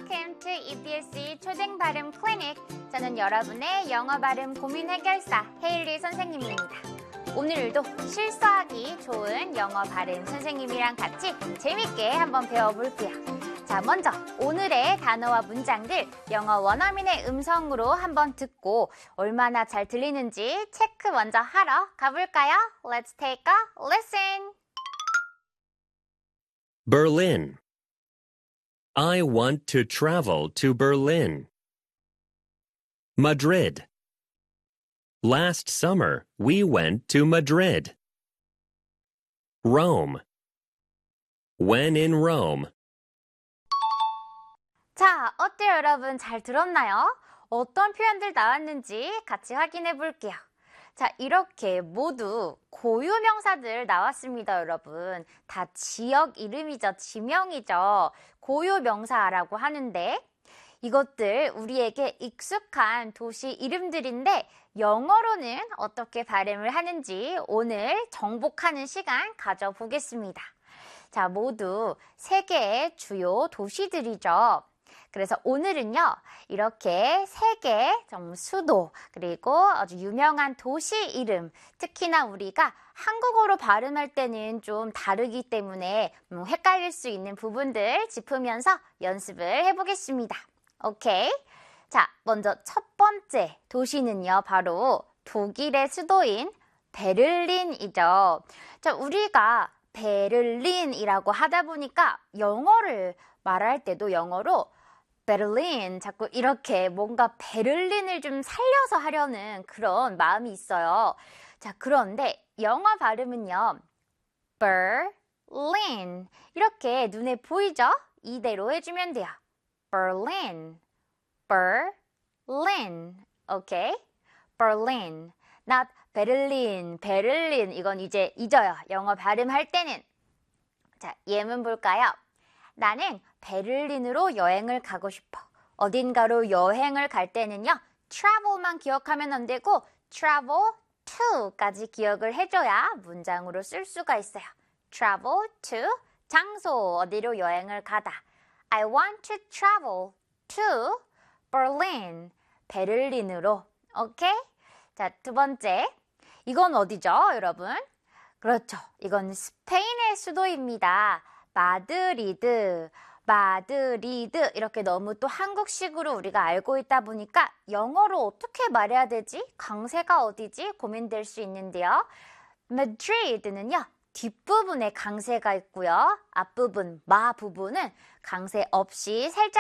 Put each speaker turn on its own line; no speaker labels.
Welcome to EBSC 초등 발음 클리닉. 저는 여러분의 영어 발음 고민 해결사 헤일리 선생님입니다. 오늘도 실수하기 좋은 영어 발음 선생님이랑 같이 재밌게 한번 배워볼게요. 자, 먼저 오늘의 단어와 문장들 영어 원어민의 음성으로 한번 듣고 얼마나 잘 들리는지 체크 먼저 하러 가볼까요? Let's take a listen.
Berlin. I want to travel to Berlin. Madrid. Last summer, we went to Madrid. Rome. When in Rome.
자, 어때요, 여러분? 잘 들었나요? 어떤 표현들 나왔는지 같이 확인해 볼게요. 자, 이렇게 모두 고유명사들 나왔습니다, 여러분. 다 지역 이름이죠, 지명이죠. 고유명사라고 하는데 이것들 우리에게 익숙한 도시 이름들인데 영어로는 어떻게 발음을 하는지 오늘 정복하는 시간 가져보겠습니다. 자, 모두 세계의 주요 도시들이죠. 그래서 오늘은요, 이렇게 세계 수도, 그리고 아주 유명한 도시 이름, 특히나 우리가 한국어로 발음할 때는 좀 다르기 때문에 헷갈릴 수 있는 부분들 짚으면서 연습을 해보겠습니다. 오케이? 자, 먼저 첫 번째 도시는요, 바로 독일의 수도인 베를린이죠. 자, 우리가 베를린이라고 하다 보니까 영어를 말할 때도 영어로 베를린, 자꾸 이렇게 뭔가 베를린을 좀 살려서 하려는 그런 마음이 있어요. 자, 그런데 영어 발음은요, Berlin. 이렇게 눈에 보이죠? 이대로 해주면 돼요. Berlin, Berlin. 오케이? Berlin, not 베를린, 베를린. 이건 이제 잊어요. 영어 발음할 때는. 자, 예문 볼까요? 나는 베를린으로 여행을 가고 싶어. 어딘가로 여행을 갈 때는요, travel만 기억하면 안 되고 travel to까지 기억을 해줘야 문장으로 쓸 수가 있어요. travel to, 장소, 어디로 여행을 가다. I want to travel to Berlin, 베를린으로. 오케이? 자, 두 번째. 이건 어디죠, 여러분? 그렇죠. 이건 스페인의 수도입니다. 마드리드, 마드리드. 이렇게 너무 또 한국식으로 우리가 알고 있다 보니까 영어로 어떻게 말해야 되지? 강세가 어디지? 고민될 수 있는데요. Madrid는요, 뒷부분에 강세가 있고요. 앞부분, 마 부분은 강세 없이 살짝